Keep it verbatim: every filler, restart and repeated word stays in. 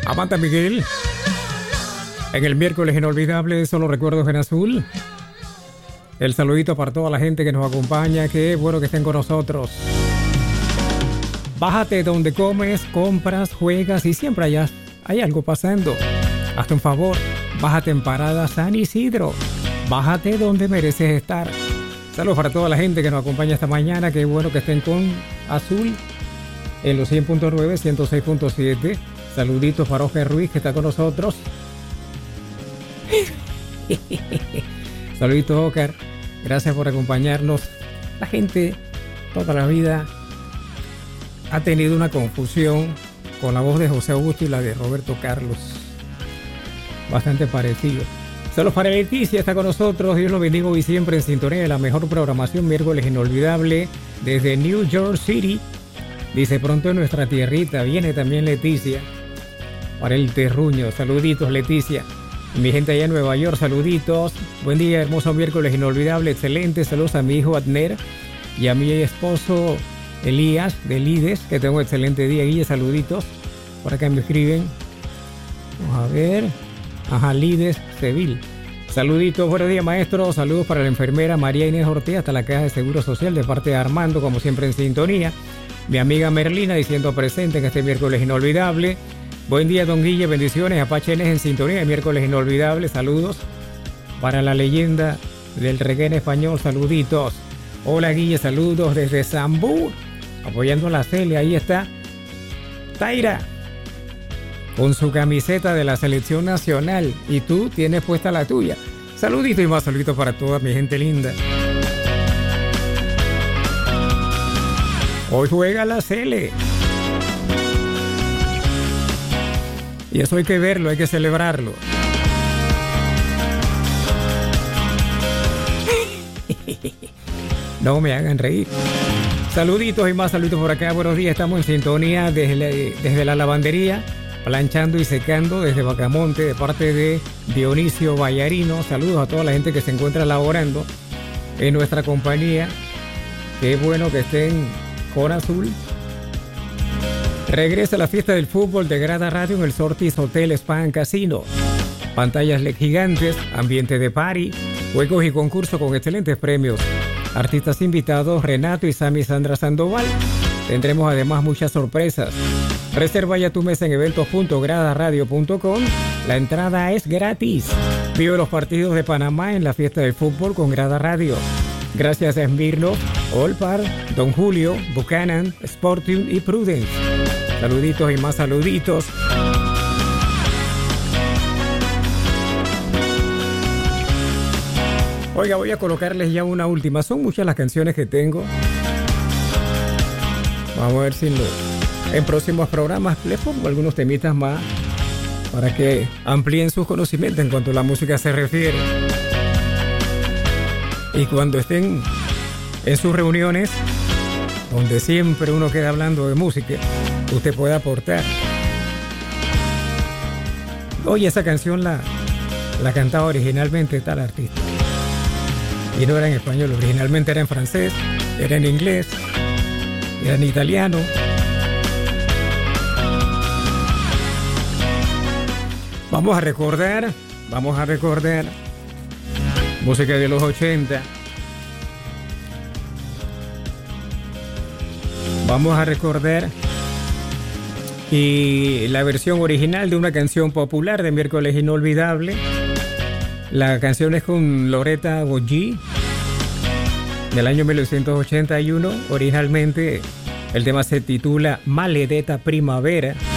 Amanda Miguel. En el miércoles inolvidable, solo recuerdos en azul. El saludito para toda la gente que nos acompaña. Qué bueno que estén con nosotros. Bájate donde comes, compras, juegas y siempre hay, hay algo pasando. Hazte un favor, bájate en Parada San Isidro. Bájate donde mereces estar. Saludos para toda la gente que nos acompaña esta mañana. Qué bueno que estén con azul en los cien punto nueve, ciento seis punto siete. Saluditos para Oscar Ruiz que está con nosotros. Saluditos, Oscar. Gracias por acompañarnos. La gente toda la vida ha tenido una confusión con la voz de José Augusto y la de Roberto Carlos. Bastante parecido. Saludos para Leticia, está con nosotros. Dios los bendiga hoy siempre en sintonía de la mejor programación. Miércoles inolvidable desde New York City. Dice pronto en nuestra tierrita. Viene también Leticia para el terruño. Saluditos, Leticia. Mi gente allá en Nueva York, saluditos. Buen día, hermoso miércoles inolvidable, excelente. Saludos a mi hijo Adner y a mi esposo Elías de Lides, que tengo un excelente día. Guille, saluditos. Por acá me escriben. Vamos a ver. Ajá, Lides Seville. Saluditos, buenos días, maestro. Saludos para la enfermera María Inés Ortega, hasta la Caja de Seguro Social, de parte de Armando, como siempre en sintonía. Mi amiga Merlina diciendo presente en este miércoles inolvidable. Buen día, don Guille, bendiciones. Apache Enes en sintonía de miércoles inolvidable. Saludos para la leyenda del reggae en español. Saluditos. Hola, Guille, saludos desde Zambú, apoyando a la Celia. Ahí está Taira con su camiseta de la selección nacional y tú tienes puesta la tuya. Saluditos y más saluditos para toda mi gente linda. Hoy juega la Cele. Y eso hay que verlo, hay que celebrarlo. No me hagan reír. Saluditos y más saluditos por acá. Buenos días, estamos en sintonía desde la, desde la lavandería, planchando y secando desde Bacamonte, de parte de Dionisio Vallarino. Saludos a toda la gente que se encuentra laborando en nuestra compañía. Qué bueno que estén con azul. Regresa la fiesta del fútbol de Grada Radio en el Sortis Hotel Spa and Casino. Pantallas L E D gigantes, ambiente de party, juegos y concursos con excelentes premios. Artistas invitados Renato y Sammy Sandra Sandoval. Tendremos además muchas sorpresas. Reserva ya tu mesa en eventos punto grada radio punto com. La entrada es gratis. Vive los partidos de Panamá en la fiesta del fútbol con Grada Radio. Gracias a Smirnoff, Olpar, Don Julio, Buchanan, Sportium y Prudence. Saluditos y más saluditos. Oiga, voy a colocarles ya una última. Son muchas las canciones que tengo. Vamos a ver si en, lo, en próximos programas les pongo algunos temitas más para que amplíen sus conocimientos en cuanto a la música se refiere. Y cuando estén en sus reuniones, donde siempre uno queda hablando de música, usted puede aportar. Oye, esa canción la, la cantaba originalmente tal artista. Y no era en español, originalmente era en francés, era en inglés, era en italiano. Vamos a recordar, vamos a recordar música de los ochenta. Vamos a recordar y la versión original de una canción popular de Miércoles Inolvidable. La canción es con Loretta Goggi del año mil novecientos ochenta y uno. Originalmente el tema se titula Maledetta Primavera.